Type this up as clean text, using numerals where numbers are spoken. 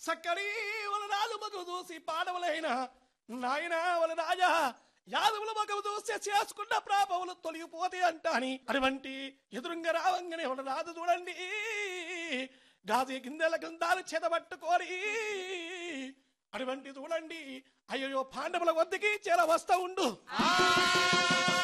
సక్కడి వాళ్ళ రాజు మగవు చూసి పాడవలైన నాయన వాళ్ళ రాజా యాదవుల మగవు చూస్తే చేసుకున్న ప్రాపములు తొలగిపోతే అంటాని అటువంటి ఎదురుంగ రావంగానే వాళ్ళ రాజు చూడండి గాజు గిందెల గ్రంథాలు చేతబట్టుకోరి అటువంటి చూడండి అయ్యో పాండవుల వద్దకి చేర వస్తా ఉండు